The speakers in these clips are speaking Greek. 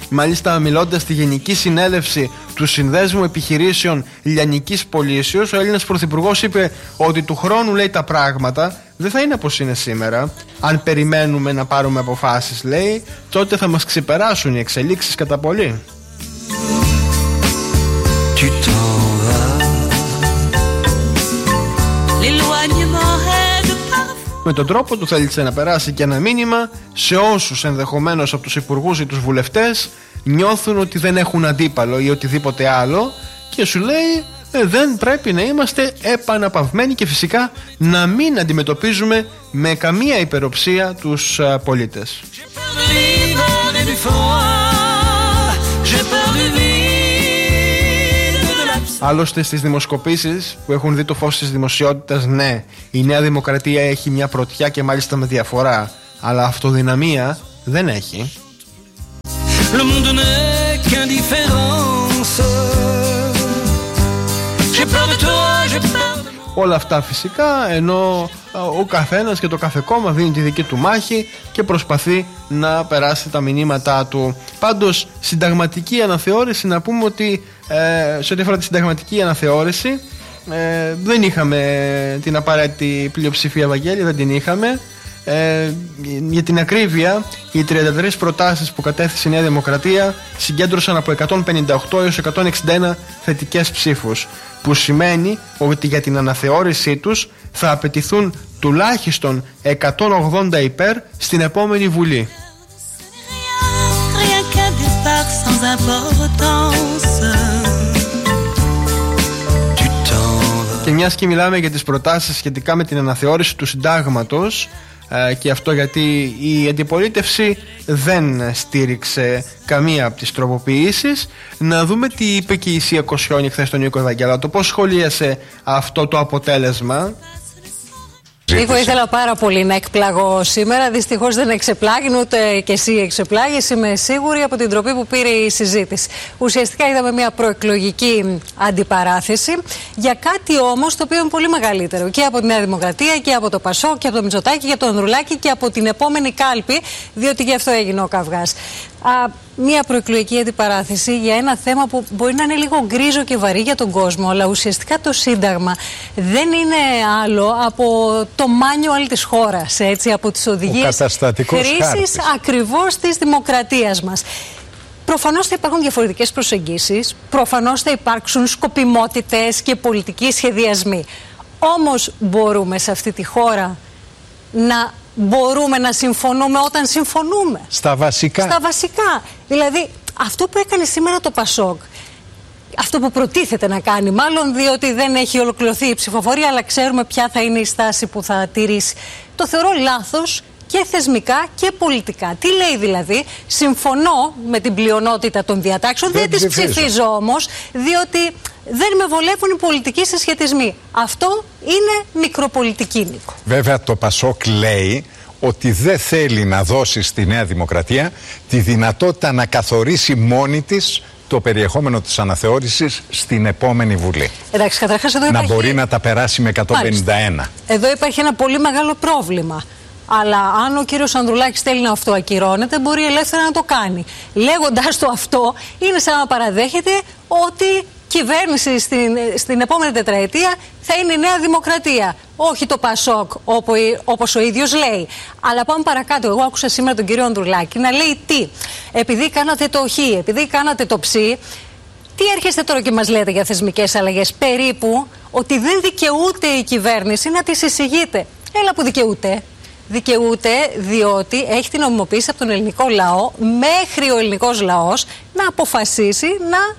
Μάλιστα, μιλώντας στη Γενική Συνέλευση του Συνδέσμου Επιχειρήσεων Λιανικής Πωλήσεως, ο Έλληνας Πρωθυπουργός είπε ότι του χρόνου, λέει, τα πράγματα δεν θα είναι όπως είναι σήμερα. Αν περιμένουμε να πάρουμε αποφάσεις, λέει, τότε θα μας ξεπεράσουν οι εξελίξεις κατά πολύ. Με τον τρόπο του θέλησε να περάσει και ένα μήνυμα σε όσους ενδεχομένως από τους υπουργούς ή τους βουλευτές νιώθουν ότι δεν έχουν αντίπαλο ή οτιδήποτε άλλο, και σου λέει δεν πρέπει να είμαστε επαναπαυμένοι και φυσικά να μην αντιμετωπίζουμε με καμία υπεροψία τους πολίτες. Άλλωστε, στις δημοσκοπήσεις που έχουν δει το φως της δημοσιότητας, ναι, η Νέα Δημοκρατία έχει μια πρωτιά και μάλιστα με διαφορά, αλλά αυτοδυναμία δεν έχει. Όλα αυτά φυσικά, ενώ ο καθένας και το κάθε κόμμα δίνει τη δική του μάχη και προσπαθεί να περάσει τα μηνύματά του. Πάντως, συνταγματική αναθεώρηση, να πούμε ότι σε ό,τι αφορά τη συνταγματική αναθεώρηση δεν είχαμε την απαραίτητη πλειοψηφία, Βαγγέλη, δεν την είχαμε. Για την ακρίβεια, οι 33 προτάσεις που κατέθεσε η Νέα Δημοκρατία συγκέντρωσαν από 158 έως 161 θετικές ψήφους, που σημαίνει ότι για την αναθεώρησή τους θα απαιτηθούν τουλάχιστον 180 υπέρ στην επόμενη Βουλή. Και μιας και μιλάμε για τις προτάσεις σχετικά με την αναθεώρηση του συντάγματος, και αυτό γιατί η αντιπολίτευση δεν στήριξε καμία από τις τροποποιήσεις, να δούμε τι είπε και η Σία Κοσιόνη χθες στον Νίκο Ευαγγελάτο. Πώς σχολίασε αυτό το αποτέλεσμα? Νίκο, ήθελα πάρα πολύ να εκπλαγώ σήμερα. Δυστυχώς δεν εξεπλάγει, ούτε και εσύ εξεπλάγεις, είμαι σίγουρη, από την τροπή που πήρε η συζήτηση. Ουσιαστικά είδαμε μια προεκλογική αντιπαράθεση για κάτι όμως το οποίο είναι πολύ μεγαλύτερο, και από τη Νέα Δημοκρατία και από το Πασόκ και από το Μητσοτάκη και από τον Ανδρουλάκη και από την επόμενη κάλπη, διότι γι' αυτό έγινε ο καυγάς. Μια προεκλογική αντιπαράθεση για ένα θέμα που μπορεί να είναι λίγο γκρίζο και βαρύ για τον κόσμο, αλλά ουσιαστικά το Σύνταγμα δεν είναι άλλο από το manual της χώρας, έτσι, από τις οδηγίες χρήσης ακριβώς της δημοκρατίας μας. Προφανώς θα υπάρχουν διαφορετικές προσεγγίσεις, προφανώς θα υπάρξουν σκοπιμότητες και πολιτικοί σχεδιασμοί. Όμως μπορούμε σε αυτή τη χώρα να μπορούμε να συμφωνούμε όταν συμφωνούμε. Στα βασικά. Στα βασικά. Δηλαδή, αυτό που έκανε σήμερα το Πασόκ, αυτό που προτίθεται να κάνει, μάλλον διότι δεν έχει ολοκληρωθεί η ψηφοφορία, αλλά ξέρουμε ποια θα είναι η στάση που θα τηρήσει, το θεωρώ λάθος και θεσμικά και πολιτικά. Τι λέει δηλαδή? Συμφωνώ με την πλειονότητα των διατάξεων, δεν τις ψηφίζω όμως, διότι δεν με βολεύουν οι πολιτικοί συσχετισμοί. Αυτό είναι μικροπολιτική, Νίκο. Βέβαια, το Πασόκ λέει ότι δεν θέλει να δώσει στη Νέα Δημοκρατία τη δυνατότητα να καθορίσει μόνη της το περιεχόμενο της αναθεώρησης στην επόμενη Βουλή. Εντάξει, καταρχάς εδώ να μπορεί να τα περάσει με 151. Μάλιστα. Εδώ υπάρχει ένα πολύ μεγάλο πρόβλημα. Αλλά αν ο κύριος Ανδρουλάκης θέλει να αυτοακυρώνεται, μπορεί ελεύθερα να το κάνει. Λέγοντας το αυτό, είναι σαν να παραδέχεται ότι κυβέρνηση στην επόμενη τετραετία θα είναι η Νέα Δημοκρατία, όχι το Πασόκ, όπως ο ίδιος λέει. Αλλά πάμε παρακάτω. Εγώ άκουσα σήμερα τον κύριο Ανδρουλάκη να λέει τι? Επειδή κάνατε το χ, επειδή κάνατε το ψ, τι έρχεστε τώρα και μας λέτε για θεσμικές αλλαγές? Περίπου ότι δεν δικαιούται η κυβέρνηση να τις εισηγείται. Έλα που δικαιούται. Δικαιούται διότι έχει την νομιμοποίηση από τον ελληνικό λαό, μέχρι ο ελληνικός λαός να αποφασίσει να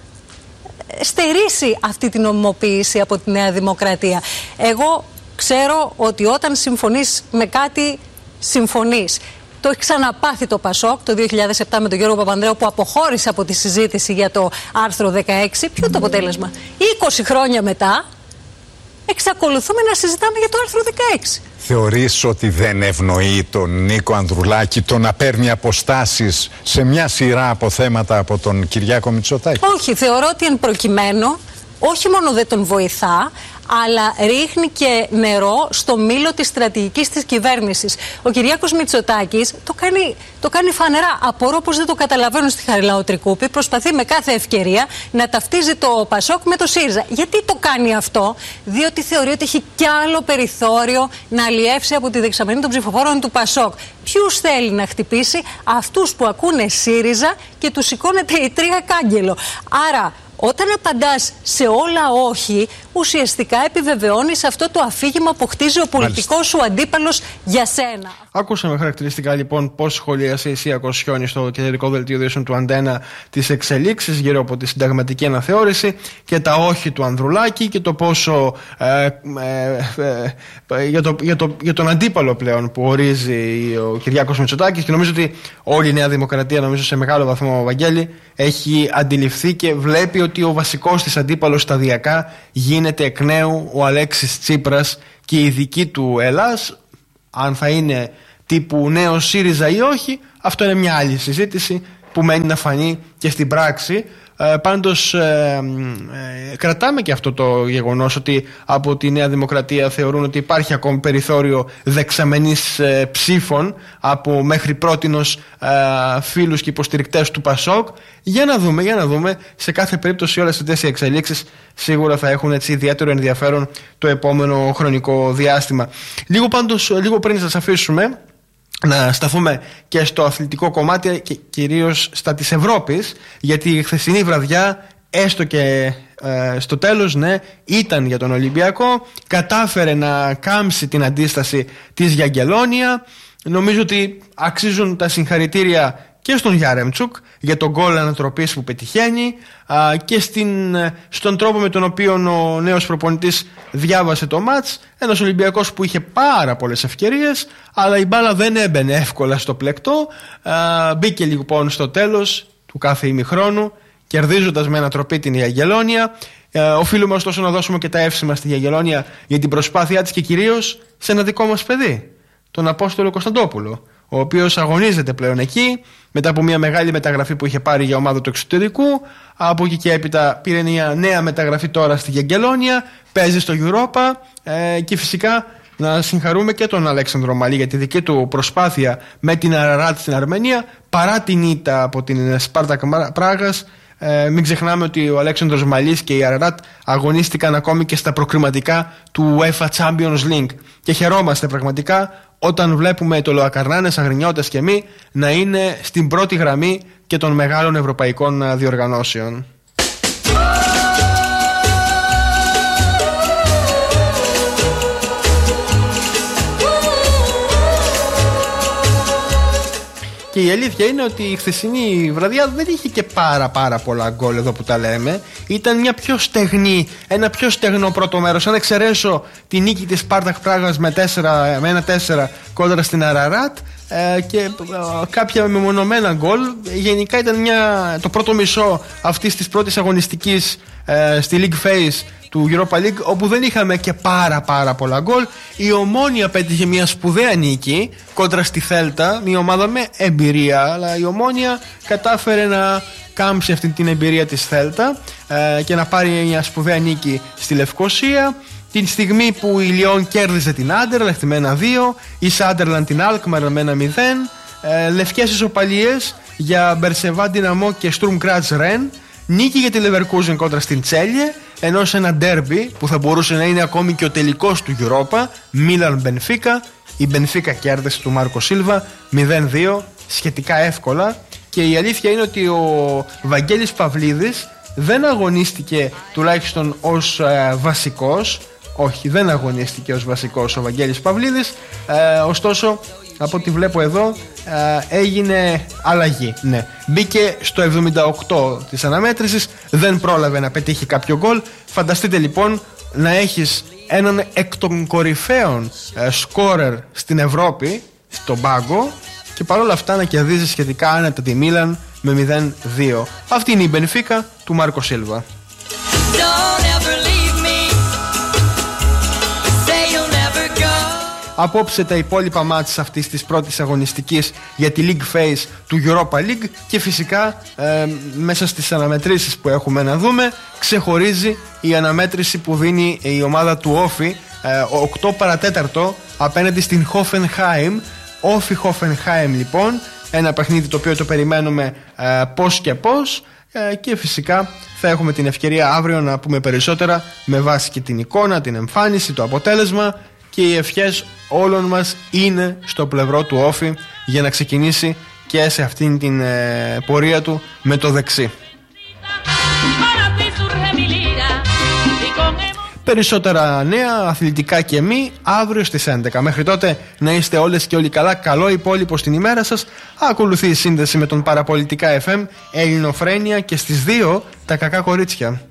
στερήσει αυτή την νομιμοποίηση από τη Νέα Δημοκρατία. Εγώ ξέρω ότι όταν συμφωνείς με κάτι, συμφωνείς. Το έχει ξαναπάθει το Πασόκ το 2007 με τον Γιώργο Παπανδρέου, που αποχώρησε από τη συζήτηση για το άρθρο 16. Ποιο είναι το αποτέλεσμα? 20 χρόνια μετά εξακολουθούμε να συζητάμε για το άρθρο 16. Θεωρείς ότι δεν ευνοεί τον Νίκο Ανδρουλάκη το να παίρνει αποστάσεις σε μια σειρά από θέματα από τον Κυριάκο Μητσοτάκη? Όχι, θεωρώ ότι εν προκειμένου όχι μόνο δεν τον βοηθά, αλλά ρίχνει και νερό στο μήλο της στρατηγικής της κυβέρνησης. Ο Κυριάκος Μητσοτάκης το κάνει φανερά. Απορώ πως δεν το καταλαβαίνουν στη Χαριλάου Τρικούπη. Προσπαθεί με κάθε ευκαιρία να ταυτίζει το Πασόκ με το ΣΥΡΙΖΑ. Γιατί το κάνει αυτό? Διότι θεωρεί ότι έχει κι άλλο περιθώριο να αλλιεύσει από τη δεξαμενή των ψηφοφόρων του Πασόκ. Ποιους θέλει να χτυπήσει? Αυτούς που ακούνε ΣΥΡΙΖΑ και τους σηκώνεται η τρία κάγκελο. Άρα, όταν απαντάς σε όλα όχι, ουσιαστικά επιβεβαιώνεις αυτό το αφήγημα που χτίζει ο πολιτικός σου αντίπαλος για σένα. Ακούσαμε χαρακτηριστικά λοιπόν πώς σχολίασε η Σία Κοσιόνη στο κεντρικό δελτίο ειδήσεων του Αντένα τις εξελίξεις γύρω από τη συνταγματική αναθεώρηση και τα όχι του Ανδρουλάκη και το πόσο για τον αντίπαλο πλέον που ορίζει ο Κυριάκος Μητσοτάκης, και νομίζω ότι όλη η Νέα Δημοκρατία, νομίζω σε μεγάλο βαθμό, ο Βαγγέλη, έχει αντιληφθεί και βλέπει ότι ο βασικός της αντίπαλος σταδιακά γίνεται εκ νέου ο Αλέξης Τσίπρας και η δική του Ελλάς. Αν θα είναι τύπου νέο ΣΥΡΙΖΑ ή όχι, αυτό είναι μια άλλη συζήτηση που μένει να φανεί και στην πράξη. Πάντως κρατάμε και αυτό το γεγονός ότι από τη Νέα Δημοκρατία θεωρούν ότι υπάρχει ακόμη περιθώριο δεξαμενής ψήφων από μέχρι πρότινος φίλους και υποστηρικτές του Πασόκ. Για να δούμε. Σε κάθε περίπτωση όλες αυτές οι εξελίξεις σίγουρα θα έχουν έτσι ιδιαίτερο ενδιαφέρον το επόμενο χρονικό διάστημα. Λίγο πριν σας αφήσουμε να σταθούμε και στο αθλητικό κομμάτι και κυρίως στα της Ευρώπης, γιατί η χθεσινή βραδιά, έστω και στο τέλος, ναι, ήταν για τον Ολυμπιακό. Κατάφερε να κάμψει την αντίσταση της Γιαγγελόνια. Νομίζω ότι αξίζουν τα συγχαρητήρια και στον Γιάρεμτσουκ για τον γκολ ανατροπής που πετυχαίνει και στον τρόπο με τον οποίο ο νέος προπονητής διάβασε το μάτς. Ένας Ολυμπιακός που είχε πάρα πολλές ευκαιρίες, αλλά η μπάλα δεν έμπαινε εύκολα στο πλεκτό. Μπήκε λοιπόν στο τέλος του κάθε ημιχρόνου, κερδίζοντας με ανατροπή την Γιαγγελόνια. Οφείλουμε ωστόσο να δώσουμε και τα εύσημα στη Γιαγγελόνια για την προσπάθειά της και κυρίως σε ένα δικό μας παιδί, τον Απόστολο Κωνσταντόπουλο, ο οποίος αγωνίζεται πλέον εκεί μετά από μια μεγάλη μεταγραφή που είχε πάρει για ομάδα του εξωτερικού. Από εκεί και έπειτα πήρε μια νέα μεταγραφή τώρα στη Γιαγγελόνια, παίζει στο Europa και φυσικά να συγχαρούμε και τον Αλέξανδρο Μαλή για τη δική του προσπάθεια με την Αραράτ στην Αρμενία παρά την ήττα από την Σπάρτακ Πράγας. Μην ξεχνάμε ότι ο Αλέξανδρος Μαλής και η Αραράτ αγωνίστηκαν ακόμη και στα προκριματικά του UEFA Champions League και χαιρόμαστε πραγματικά όταν βλέπουμε το Λοακαρνάνες, Αγρινιώτες και μη να είναι στην πρώτη γραμμή και των μεγάλων ευρωπαϊκών διοργανώσεων. Και η αλήθεια είναι ότι η χθεσινή βραδιά δεν είχε και πάρα πολλά γκολ εδώ που τα λέμε. Ήταν ένα πιο στεγνό πρώτο μέρος. Αν εξαιρέσω τη νίκη της Σπάρτακ Πράγας με 1-4 κόντρα στην Αραράτ και κάποια μεμονωμένα γκολ, γενικά ήταν το πρώτο μισό αυτής της πρώτης αγωνιστικής στη League Phase του Europa League, όπου δεν είχαμε και πάρα πολλά γκολ. Η Ομόνοια πέτυχε μια σπουδαία νίκη κόντρα στη Θέλτα, μια ομάδα με εμπειρία, αλλά η Ομόνοια κατάφερε να κάμψει αυτή την εμπειρία της Θέλτα και να πάρει μια σπουδαία νίκη στη Λευκοσία. Την στιγμή που η Λιόν κέρδιζε την Άντερλεχτ με 1-2, η Σάντερλαντ την Αλκμαρ με 1-0, λευκές ισοπαλίες για Μπερσεβά Ντιναμό και Στουρμ Γκράτς Ρεν, νίκη για τη Leverkusen κόντρα στην Τσέλιε, ενώ σε ένα ντέρμπι που θα μπορούσε να είναι ακόμη και ο τελικός του Europa, Μίλαν Μπενφίκα, η Μπενφίκα κέρδισε του Μάρκο Σίλβα 0-2 σχετικά εύκολα. Και η αλήθεια είναι ότι ο Βαγγέλης Παυλίδης δεν αγωνίστηκε τουλάχιστον ως βασικός. Όχι, δεν αγωνίστηκε ως βασικός ο Βαγγέλης Παυλίδης, ωστόσο από ό,τι βλέπω εδώ έγινε αλλαγή. Ναι. Μπήκε στο 78 της αναμέτρησης, δεν πρόλαβε να πετύχει κάποιο γκολ. Φανταστείτε λοιπόν να έχεις έναν εκ των κορυφαίων σκόρερ στην Ευρώπη, στον πάγκο, και παρόλα αυτά να κερδίζει σχετικά άνετα τη Μίλαν με 0-2. Αυτή είναι η Μπενφίκα του Μάρκο Σίλβα. Απόψε τα υπόλοιπα μάτς αυτής της πρώτης αγωνιστικής για τη League Phase του Europa League και φυσικά μέσα στις αναμετρήσεις που έχουμε να δούμε ξεχωρίζει η αναμέτρηση που δίνει η ομάδα του Όφη 8 παρατέταρτο απέναντι στην Hoffenheim. Όφη Hoffenheim λοιπόν, ένα παιχνίδι το οποίο το περιμένουμε πώς και πώς και φυσικά θα έχουμε την ευκαιρία αύριο να πούμε περισσότερα με βάση και την εικόνα, την εμφάνιση, το αποτέλεσμα και οι ευχές όλων μας είναι στο πλευρό του Όφη για να ξεκινήσει και σε αυτήν την πορεία του με το δεξί. Περισσότερα νέα, αθλητικά και μη, αύριο στις 11. Μέχρι τότε να είστε όλες και όλοι καλά. Καλό υπόλοιπο στην ημέρα σας. Ακολουθεί η σύνδεση με τον Παραπολιτικά FM, Ελληνοφρένεια και στις 2 τα κακά κορίτσια.